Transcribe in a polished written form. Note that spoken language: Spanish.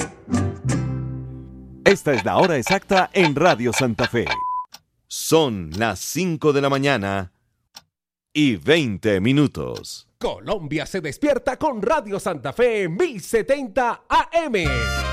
Esta es la hora exacta en Radio Santa Fe. Son las 5 de la mañana y 20 minutos. Colombia se despierta con Radio Santa Fe 1070 AM.